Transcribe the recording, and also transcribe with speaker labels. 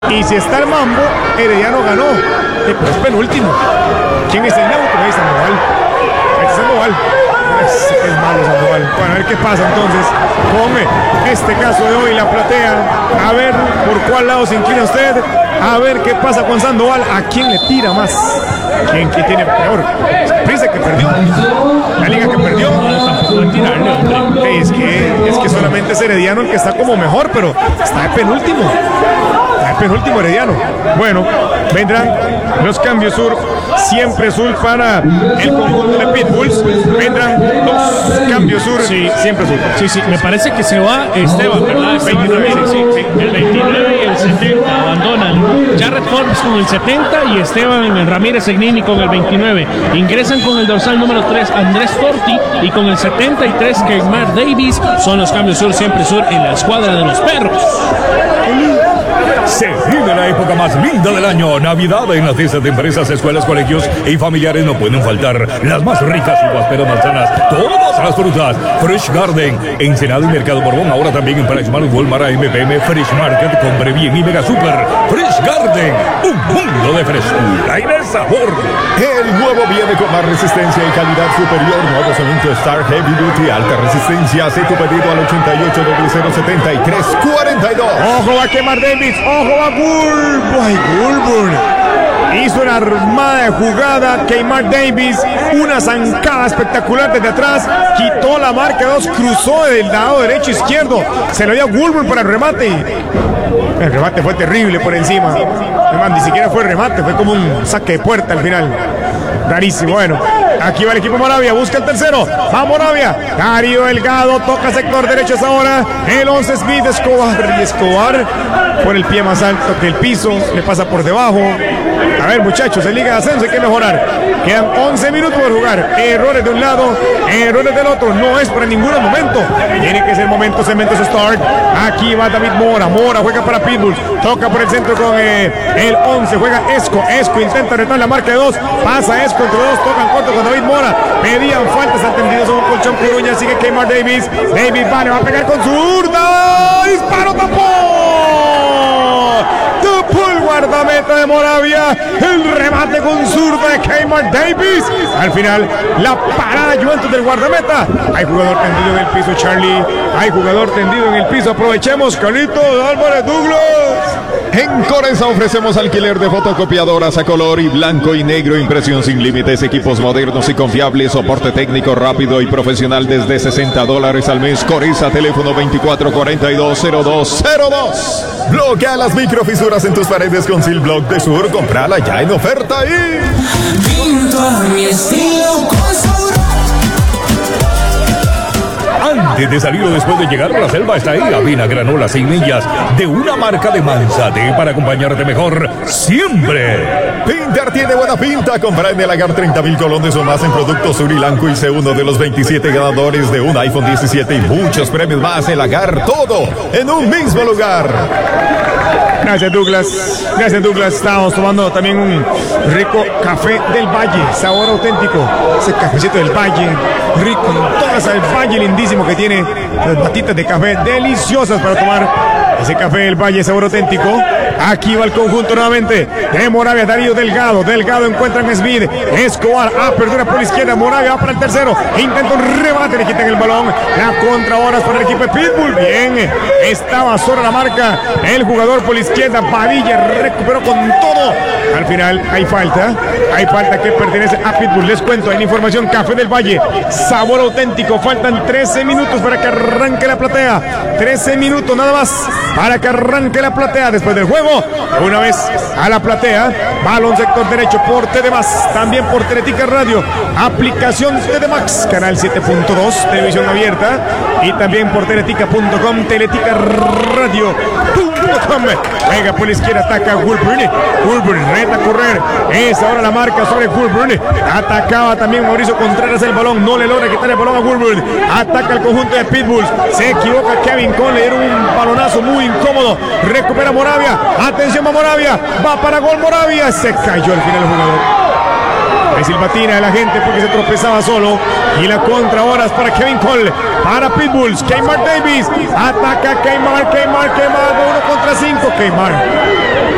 Speaker 1: Y si está el mambo, Herediano ganó. Pero es penúltimo. ¿Quién es el neutro? Ahí Sandoval. Ahí está Sandoval. Es malo Sandoval. Bueno, a ver qué pasa entonces con este caso de hoy, la platea. A ver por cuál lado se inclina usted. A ver qué pasa con Sandoval. ¿A quién le tira más? ¿Quién tiene peor? Prisa que perdió. La liga que perdió. Es que solamente es Herediano el que está como mejor, pero está de penúltimo. Penúltimo Herediano. Bueno, vendrán los cambios sur, siempre sur para el conjunto de Pitbulls. Vendrán los cambios sur,
Speaker 2: sí,
Speaker 1: siempre sur.
Speaker 2: Sí, me parece que se va Esteban, ¿verdad? El 29, sí. El 29 y el 70 abandonan. Jared Forbes con el 70 y Esteban Ramírez Egnini con el 29. Ingresan con el dorsal número 3 Andrés Torti y con el 73 Keymar Davis. Son los cambios sur, siempre sur en la escuadra de los perros.
Speaker 3: Se vive la época más linda del año, Navidad. En las fiestas de empresas, escuelas, colegios y familiares no pueden faltar las más ricas uvas, pero manzanas, todas las frutas. Fresh Garden, Ensenada y Mercado Borbón, ahora también en PriceMart, Walmart, MPM, Fresh Market, Compre Bien y Mega Super. Fresh Garden, un mundo de frescura y de sabor.
Speaker 4: El nuevo viene con más resistencia y calidad superior. Nuevo Cemento Star Heavy Duty, alta resistencia. Haz tu pedido al 88007342.
Speaker 1: Ojo va a quemar Davis. Ojo va Goulburn. Hizo una armada de jugada Keymar Davis, una zancada espectacular desde atrás, quitó la marca 2, cruzó del lado derecho izquierdo, se lo dio a Goulburn para el remate. El remate fue terrible por encima. Además, ni siquiera fue remate, fue como un saque de puerta al final. Rarísimo. Bueno, aquí va el equipo Moravia, busca el tercero. Va Moravia. Darío Delgado toca sector derecho ahora. El 11 Smith, Escobar por el pie más alto que el piso, le pasa por debajo. A ver, muchachos, en Liga de Ascenso hay que mejorar. Quedan 11 minutos por jugar. Errores de un lado, errores del otro. No es para ningún momento. Tiene que ser momento, Cementos Start. Aquí va David Mora. Mora juega para Pitbull. Toca por el centro con el 11. Juega Esco. Esco intenta retar la marca de 2. Pasa Esco entre 2. Tocan corto con David Mora. Pedían faltas atendidos a un colchón Coruña. Sigue Keymar Davis. Davis va a pegar con su zurda. Disparo, tapó. El guardameta de Moravia, el remate con zurda de Keymar Davis. Al final, la parada Juventus del guardameta. Hay jugador tendido en el piso, Charlie. Hay jugador tendido en el piso. Aprovechemos, Carlito Álvarez Douglas.
Speaker 4: En Coresa ofrecemos alquiler de fotocopiadoras a color y blanco y negro, impresión sin límites, equipos modernos y confiables, soporte técnico rápido y profesional desde $60 al mes. Coresa, teléfono 24420202. Bloquea las microfisuras en tus paredes con Silblock de Sur. Comprala ya en oferta y...
Speaker 5: Pinto a mi estilo con
Speaker 3: Antes de salir o después de llegar a la selva está ahí Avena Granola 6 millas de una marca de Manzate para acompañarte mejor siempre.
Speaker 4: Pintar tiene buena pinta. Compra en el Lagar 30,000 colones o más en productos Surilanco y sé uno de los 27 ganadores de un iPhone 17 y muchos premios más. El Lagar, todo en un mismo lugar.
Speaker 1: Gracias Douglas, estamos tomando también un rico café del Valle, sabor auténtico, ese cafecito del Valle, rico, todas el Valle lindísimo que tiene, las batitas de café deliciosas para tomar, ese café del Valle, sabor auténtico. Aquí va el conjunto nuevamente de Moravia, Darío Delgado encuentran a Smith, Escobar, apertura por la izquierda, Moravia va para el tercero, intenta un remate, le quitan el balón, la contra horas para el equipo de Pitbull, bien, estaba sobre la marca, el jugador por la izquierda, Padilla recuperó con todo, al final hay falta que pertenece a Pitbull, les cuento, hay la información, café del Valle, sabor auténtico, faltan 13 minutos para que arranque la platea, 13 minutos nada más para que arranque la platea después del juego. Una vez a la platea, balón sector derecho por TDMás, también por Teletica Radio, aplicación TDMax, canal 7.2, televisión abierta, y también por teletica.com, Teletica Radio.com. Venga por la izquierda, ataca Goulburn reta a correr, es ahora la marca sobre Goulburn, atacaba también Mauricio Contreras el balón, no le logra quitar el balón a Goulburn, ataca el conjunto de Pitbulls, se equivoca Kevin Cole, le dieron un balonazo muy incómodo, recupera Moravia, atención a Moravia, va para gol Moravia, se cayó al final el jugador. Es silbatina de la gente porque se tropezaba solo. Y la contra horas para Kevin Cole, para Pitbulls, Keymar Davis, ataca Keymar, 1 contra 5, Keymar